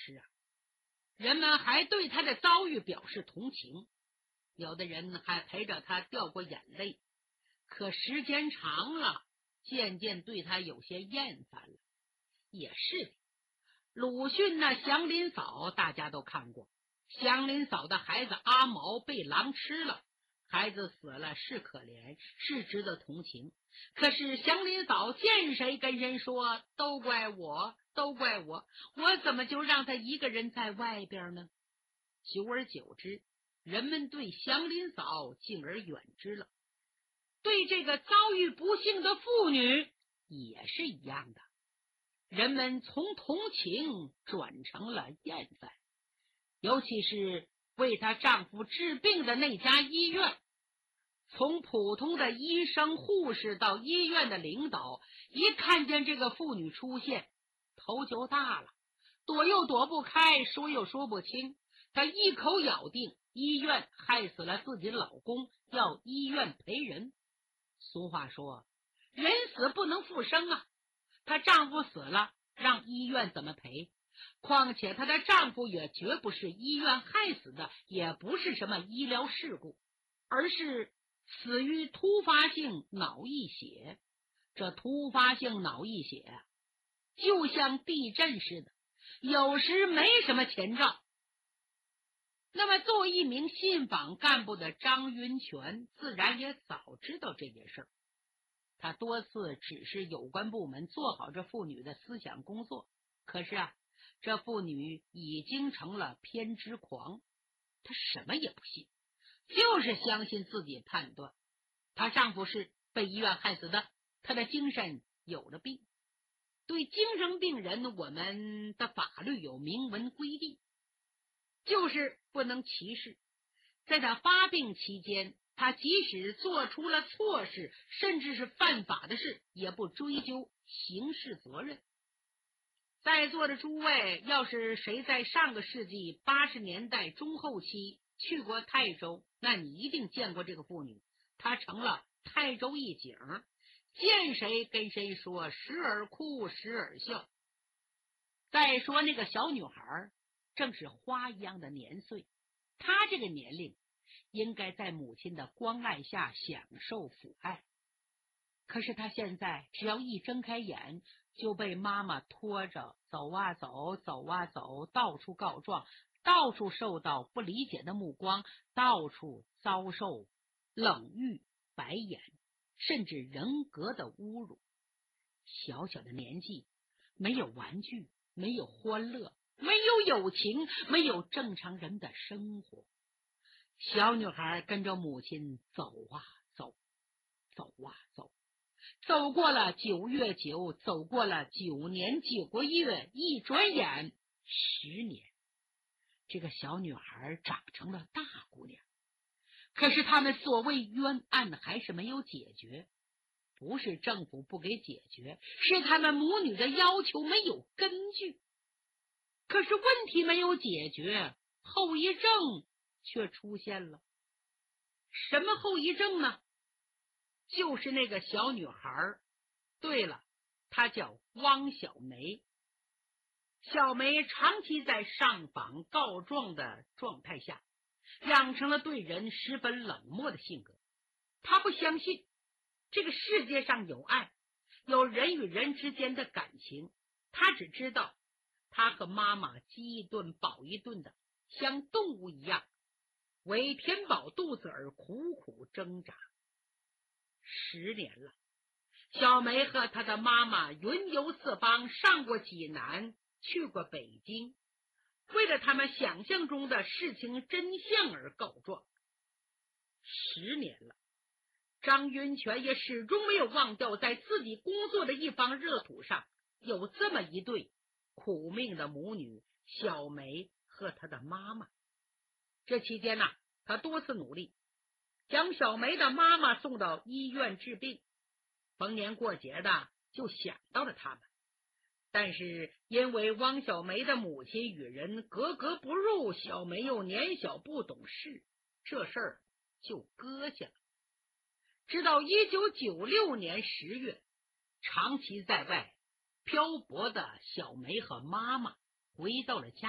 时啊，人们还对他的遭遇表示同情，有的人还陪着他掉过眼泪，可时间长了，渐渐对他有些厌烦了。也是的，鲁迅那祥林嫂大家都看过，祥林嫂的孩子阿毛被狼吃了，孩子死了是可怜，是值得同情，可是祥林嫂见谁跟人说都怪我，都怪我，我怎么就让他一个人在外边呢？久而久之，人们对祥林嫂敬而远之了，对这个遭遇不幸的妇女也是一样的，人们从同情转成了厌烦。尤其是为她丈夫治病的那家医院，从普通的医生护士到医院的领导，一看见这个妇女出现，头就大了，躲又躲不开，说又说不清。她一口咬定医院害死了自己老公，要医院赔人。俗话说，人死不能复生啊，她丈夫死了，让医院怎么赔？况且她的丈夫也绝不是医院害死的，也不是什么医疗事故，而是死于突发性脑溢血。这突发性脑溢血就像地震似的，有时没什么前兆。那么作为一名信访干部的张云泉自然也早知道这件事儿，他多次指示有关部门做好这妇女的思想工作，可是这妇女已经成了偏执狂，她什么也不信，就是相信自己判断，她丈夫是被医院害死的，她的精神有了病。对精神病人，我们的法律有明文规定，就是不能歧视。在他发病期间，他即使做出了错事，甚至是犯法的事，也不追究刑事责任。在座的诸位，要是谁在上个世纪80年代中后期去过泰州，那你一定见过这个妇女，她成了泰州一景，见谁跟谁说时而哭时而笑。再说那个小女孩正是花一样的年岁，她这个年龄应该在母亲的关爱下享受抚爱，可是她现在只要一睁开眼，就被妈妈拖着走啊走，走啊走，到处告状，到处受到不理解的目光，到处遭受冷遇、白眼，甚至人格的侮辱。小小的年纪，没有玩具，没有欢乐，没有友情，没有正常人的生活。小女孩跟着母亲走啊走，走啊走，走过了9月9，走过了9年9个月，一转眼10年，这个小女孩长成了大姑娘。可是他们所谓冤案还是没有解决，不是政府不给解决，是他们母女的要求没有根据。可是问题没有解决，后遗症却出现了。什么后遗症呢？就是那个小女孩，对了，她叫汪小梅。小梅长期在上访告状的状态下，养成了对人十分冷漠的性格。她不相信这个世界上有爱，有人与人之间的感情。她只知道她和妈妈饥一顿饱一顿的，像动物一样为填饱肚子而苦苦挣扎。10年了，小梅和她的妈妈云游四方，上过济南，去过北京，为了他们想象中的事情真相而告状。10年了，张云泉也始终没有忘掉在自己工作的一方热土上有这么一对苦命的母女，小梅和她的妈妈。这期间他多次努力将小梅的妈妈送到医院治病，逢年过节的就想到了他们。但是因为汪小梅的母亲与人格格不入，小梅又年小不懂事，这事儿就搁下了。直到1996年10月，长期在外漂泊的小梅和妈妈回到了家。